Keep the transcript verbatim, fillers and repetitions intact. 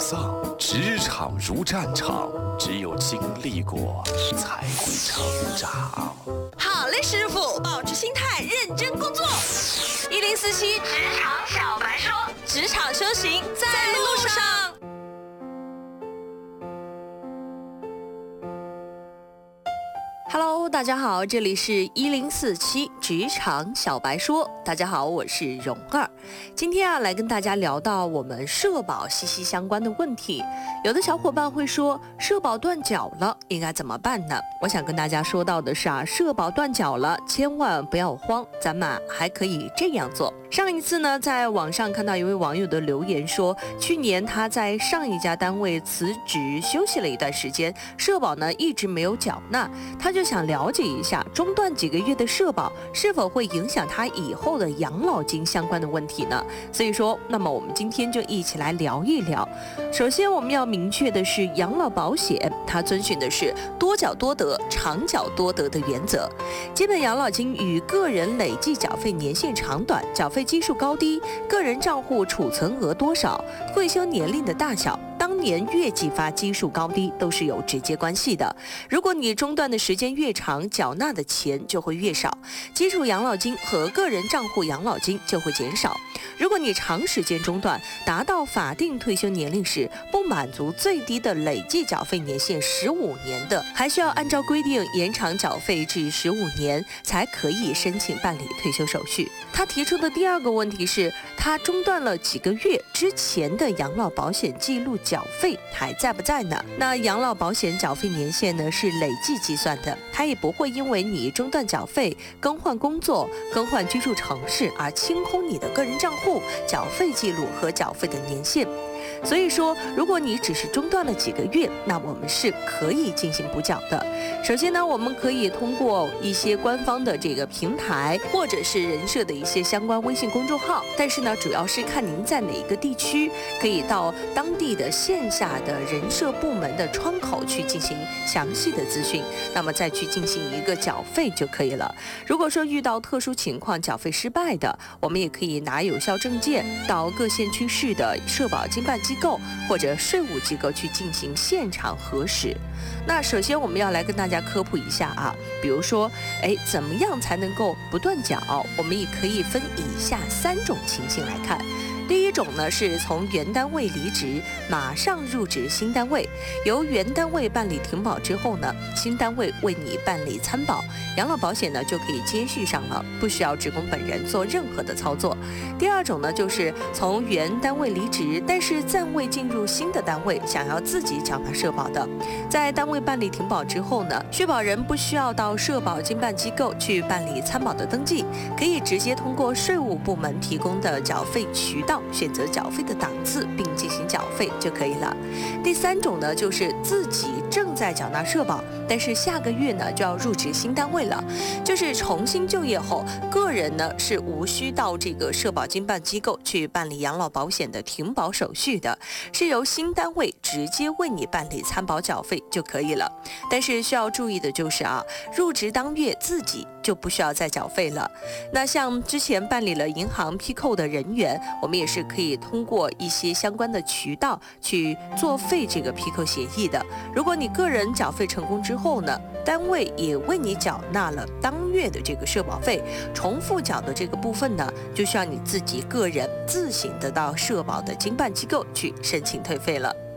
丧，职场如战场，只有经历过，才会成长。 好嘞，师傅，保持心态，认真工作。一零四七职场小白说，职场修行在路上。Hello， 大家好，这里是一零四七职场小白说。大家好，我是蓉儿。今天啊，来跟大家聊到我们社保息息相关的问题。有的小伙伴会说，社保断缴了，应该怎么办呢？我想跟大家说到的是啊，社保断缴了，千万不要慌，咱们啊还可以这样做。上一次呢，在网上看到一位网友的留言说，去年他在上一家单位辞职休息了一段时间，社保呢一直没有缴纳，他就想了解一下中断几个月的社保是否会影响他以后的养老金相关的问题呢？所以说，那么我们今天就一起来聊一聊。首先我们要明确的是，养老保险它遵循的是多缴多得、长缴多得的原则。基本养老金与个人累计缴费年限长短、缴费基数高低、个人账户储存额多少、退休年龄的大小、当年月计发基数高低都是有直接关系的。如果你中断的时间越长，缴纳的钱就会越少，基础养老金和个人账户养老金就会减少。如果你长时间中断，达到法定退休年龄时不满足最低的累计缴费年限十五年的，还需要按照规定延长缴费至十五年，才可以申请办理退休手续。他提出的第二个问题是，他中断了几个月之前的养老保险记录缴费还在不在呢？那养老保险缴费年限呢是累计计算的，它也不会因为你中断缴费、更换工作、更换居住城市而清空你的个人账户、缴费记录和缴费的年限。所以说，如果你只是中断了几个月，那我们是可以进行补缴的。首先呢，我们可以通过一些官方的这个平台，或者是人社的一些相关微信公众号，但是呢，主要是看您在哪一个地区，可以到当地的线下的人社部门的窗口去进行详细的咨询，那么再去进行一个缴费就可以了。如果说遇到特殊情况缴费失败的，我们也可以拿有效证件到各县区市的社保经办机构或者税务机构去进行现场核实。那首先我们要来跟大家科普一下啊，比如说，哎，怎么样才能够不断缴？我们也可以分以下三种情形来看。第一种呢，是从原单位离职，马上入职新单位，由原单位办理停保之后呢，新单位为你办理参保，养老保险呢就可以接续上了，不需要职工本人做任何的操作。第二种呢，就是从原单位离职，但是暂未进入新的单位，想要自己缴纳社保的，在单位办理停保之后呢，续保人不需要到社保经办机构去办理参保的登记，可以直接通过税务部门提供的缴费渠道选择缴费的档次并进行缴费就可以了。第三种呢，就是自己正在缴纳社保，但是下个月呢就要入职新单位了，就是重新就业后，个人呢是无需到这个社保经办机构去办理养老保险的停保手续的，是由新单位直接为你办理参保缴费就可以了。但是需要注意的就是啊，入职当月自己就不需要再缴费了。那像之前办理了银行批扣的人员，我们也是可以通过一些相关的渠道去作废这个批扣协议的。如果你个人缴费成功之后呢，单位也为你缴纳了当月的这个社保费，重复缴的这个部分呢，就需要你自己个人自行的到社保的经办机构去申请退费了。